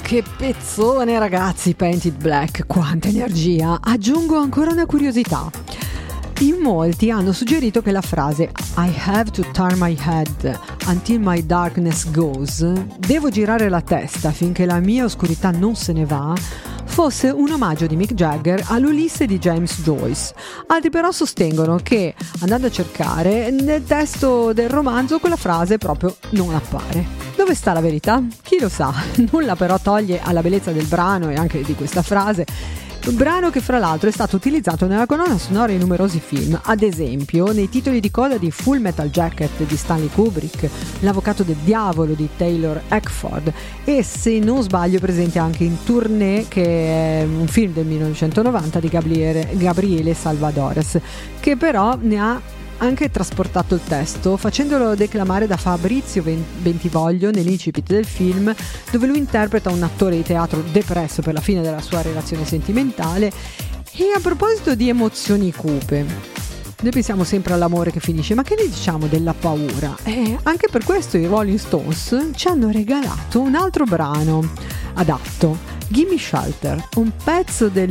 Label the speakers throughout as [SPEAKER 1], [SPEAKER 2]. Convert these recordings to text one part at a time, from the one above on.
[SPEAKER 1] Che pezzone, ragazzi, Painted Black, quanta energia! Aggiungo ancora una curiosità. In molti hanno suggerito che la frase I have to turn my head until my darkness goes, devo girare la testa finché la mia oscurità non se ne va, fosse un omaggio di Mick Jagger all'Ulisse di James Joyce. Altri però sostengono che, andando a cercare, nel testo del romanzo quella frase proprio non appare. Dove sta la verità? Chi lo sa. Nulla però toglie alla bellezza del brano e anche di questa frase, un brano che fra l'altro è stato utilizzato nella colonna sonora in numerosi film, ad esempio nei titoli di coda di Full Metal Jacket di Stanley Kubrick, L'avvocato del diavolo di Taylor Hackford e, se non sbaglio, presente anche in Tournée, che è un film del 1990 di Gabriele Salvadores, che però ne ha anche trasportato il testo facendolo declamare da Fabrizio Bentivoglio nell'incipit del film, dove lui interpreta un attore di teatro depresso per la fine della sua relazione sentimentale. E a proposito di emozioni cupe, noi pensiamo sempre all'amore che finisce, ma che ne diciamo della paura? Anche per questo i Rolling Stones ci hanno regalato un altro brano adatto, Gimme Shelter, un pezzo del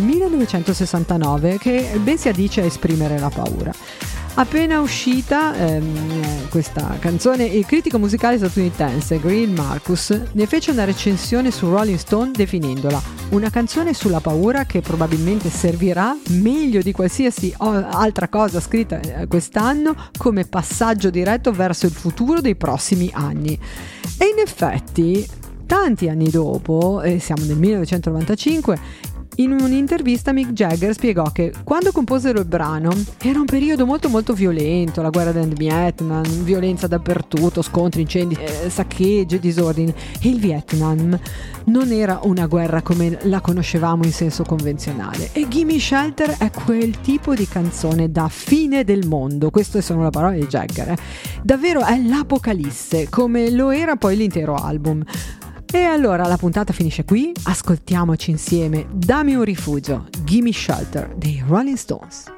[SPEAKER 1] 1969 che ben si addice a esprimere la paura. Appena uscita questa canzone, il critico musicale statunitense Greil Marcus ne fece una recensione su Rolling Stone definendola una canzone sulla paura che probabilmente servirà meglio di qualsiasi altra cosa scritta quest'anno come passaggio diretto verso il futuro dei prossimi anni. E in effetti, tanti anni dopo, siamo nel 1995, in un'intervista Mick Jagger spiegò che quando composero il brano era un periodo molto molto violento, la guerra del Vietnam, violenza dappertutto, scontri, incendi, saccheggi, disordini, e il Vietnam non era una guerra come la conoscevamo in senso convenzionale, e Gimme Shelter è quel tipo di canzone da fine del mondo. Queste sono le parole di Jagger, davvero è l'apocalisse, come lo era poi l'intero album. E allora la puntata finisce qui, ascoltiamoci insieme Dammi un rifugio, Gimme Shelter dei Rolling Stones.